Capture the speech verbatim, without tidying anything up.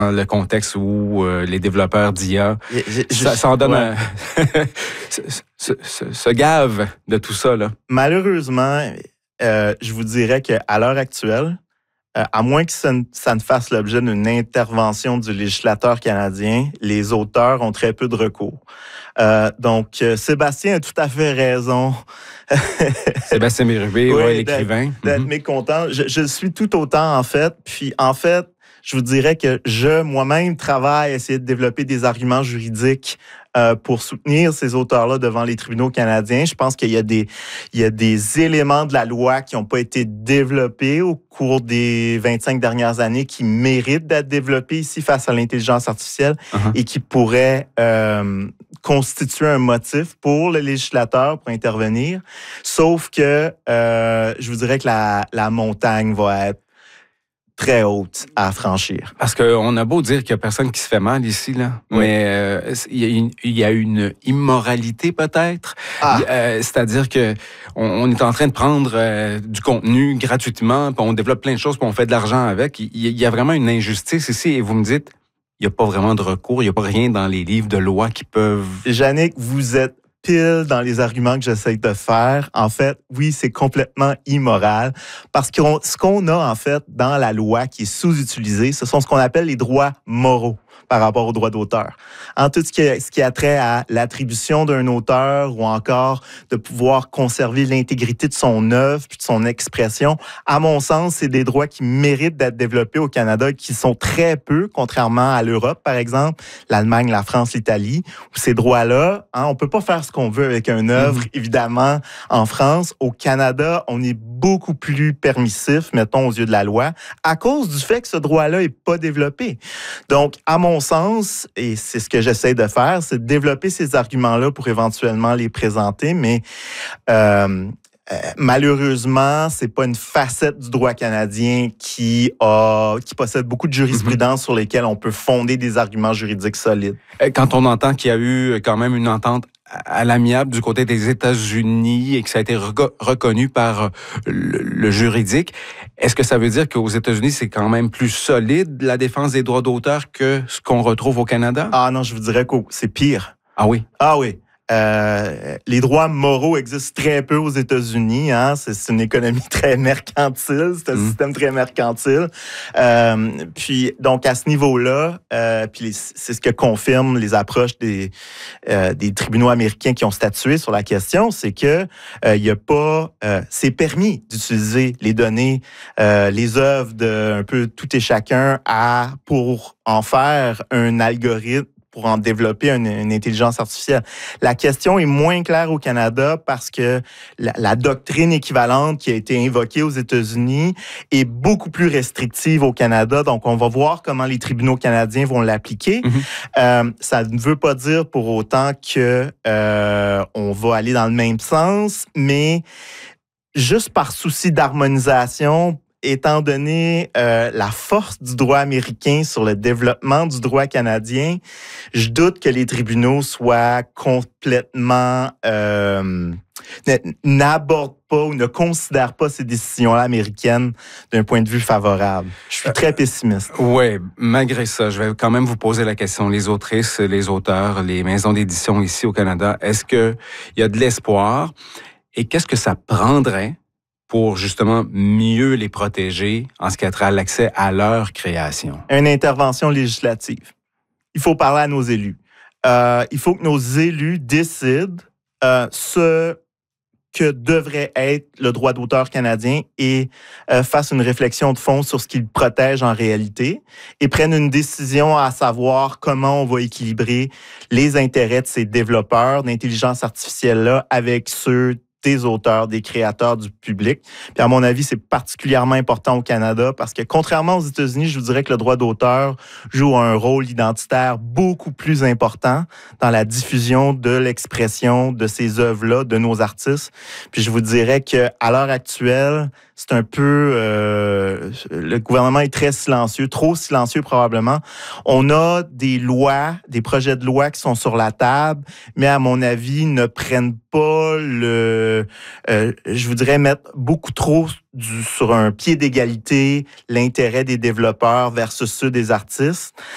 le contexte où euh, les développeurs d'I A, je, je, ça, ça en donne ouais. un... se, se, se, se gave de tout ça, là. Malheureusement, euh, je vous dirais qu'à l'heure actuelle, euh, à moins que ça ne, ça ne fasse l'objet d'une intervention du législateur canadien, les auteurs ont très peu de recours. Euh, donc, euh, Sébastien a tout à fait raison. Sébastien Bérubé, oui, ouais, l'écrivain. D'être, d'être mm-hmm. mécontent. Je, je suis tout autant, en fait. Puis, en fait, je vous dirais que je, moi-même, travaille à essayer de développer des arguments juridiques euh, pour soutenir ces auteurs-là devant les tribunaux canadiens. Je pense qu'il y a des, il y a des éléments de la loi qui n'ont pas été développés au cours des vingt-cinq dernières années qui méritent d'être développés ici face à l'intelligence artificielle uh-huh. et qui pourraient euh, constituer un motif pour le législateur pour intervenir. Sauf que euh, je vous dirais que la, la montagne va être très haute à franchir. Parce qu'on a beau dire qu'il n'y a personne qui se fait mal ici, là, oui. mais euh, il, y a une, il y a une immoralité peut-être. Ah. Euh, c'est-à-dire que on, on est en train de prendre euh, du contenu gratuitement, puis on développe plein de choses, puis on fait de l'argent avec. Il, il y a vraiment une injustice ici, et vous me dites, il n'y a pas vraiment de recours, il n'y a pas rien dans les livres de loi qui peuvent... Yannick, vous êtes pile dans les arguments que j'essaie de faire. En fait, oui, c'est complètement immoral parce que on, ce qu'on a, en fait, dans la loi qui est sous-utilisé, ce sont ce qu'on appelle les droits moraux par rapport aux droits d'auteur. En tout ce qui, est, ce qui a trait à l'attribution d'un auteur ou encore de pouvoir conserver l'intégrité de son œuvre puis de son expression, à mon sens, c'est des droits qui méritent d'être développés au Canada, qui sont très peu, contrairement à l'Europe, par exemple, l'Allemagne, la France, l'Italie, où ces droits-là, hein, on peut pas faire ce qu'on veut avec une œuvre, mm-hmm. évidemment, en France. Au Canada, on est beaucoup plus permissif, mettons, aux yeux de la loi, à cause du fait que ce droit-là est pas développé. Donc, à mon sens, et c'est ce que j'essaie de faire, c'est de développer ces arguments-là pour éventuellement les présenter, mais euh, euh, malheureusement, c'est pas une facette du droit canadien qui a, qui possède beaucoup de jurisprudence mm-hmm. sur lesquelles on peut fonder des arguments juridiques solides. Quand on entend qu'il y a eu quand même une entente à l'amiable du côté des États-Unis et que ça a été re- reconnu par le, le juridique, est-ce que ça veut dire qu'aux États-Unis, c'est quand même plus solide, la défense des droits d'auteur, que ce qu'on retrouve au Canada? Ah non, je vous dirais que c'est pire. Ah oui? Ah oui. Euh, les droits moraux existent très peu aux États-Unis. Hein? C'est, c'est une économie très mercantile, c'est un mmh. système très mercantile. Euh, puis donc à ce niveau-là, euh, puis les, c'est ce que confirment les approches des euh, des tribunaux américains qui ont statué sur la question, c'est que euh, il y a pas, euh, c'est permis d'utiliser les données, euh, les œuvres de un peu tout et chacun à pour en faire un algorithme, pour en développer une, une intelligence artificielle. La question est moins claire au Canada parce que la, la doctrine équivalente qui a été invoquée aux États-Unis est beaucoup plus restrictive au Canada. Donc, on va voir comment les tribunaux canadiens vont l'appliquer. Mm-hmm. Euh, ça ne veut pas dire pour autant que euh, on va aller dans le même sens, mais juste par souci d'harmonisation, étant donné euh, la force du droit américain sur le développement du droit canadien, je doute que les tribunaux soient complètement... Euh, n'abordent pas ou ne considèrent pas ces décisions-là américaines d'un point de vue favorable. Je suis très pessimiste. Oui, malgré ça, je vais quand même vous poser la question. Les autrices, les auteurs, les maisons d'édition ici au Canada, est-ce qu'il y a de l'espoir? Et qu'est-ce que ça prendrait pour justement mieux les protéger en ce qui a trait à l'accès à leur création? Une intervention législative. Il faut parler à nos élus. Euh, il faut que nos élus décident euh, ce que devrait être le droit d'auteur canadien et euh, fassent une réflexion de fond sur ce qu'il protège en réalité et prennent une décision à savoir comment on va équilibrer les intérêts de ces développeurs d'intelligence artificielle-là avec ceux des auteurs, des créateurs, du public. Puis à mon avis, c'est particulièrement important au Canada parce que contrairement aux États-Unis, je vous dirais que le droit d'auteur joue un rôle identitaire beaucoup plus important dans la diffusion de l'expression de ces œuvres-là, de nos artistes. Puis je vous dirais qu'à l'heure actuelle, c'est un peu... Euh, le gouvernement est très silencieux, trop silencieux probablement. On a des lois, des projets de loi qui sont sur la table, mais à mon avis, ne prennent pas le... Euh, je vous dirais mettre beaucoup trop du, sur un pied d'égalité l'intérêt des développeurs versus ceux des artistes.